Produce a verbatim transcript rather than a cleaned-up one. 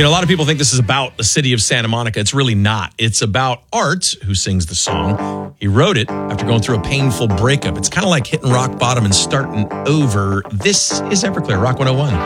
You know, a lot of people think this is about the city of Santa Monica. It's really not. It's about Art, who sings the song. He wrote it after going through a painful breakup. It's kind of like hitting rock bottom and starting over. This is Everclear, Rock one oh one.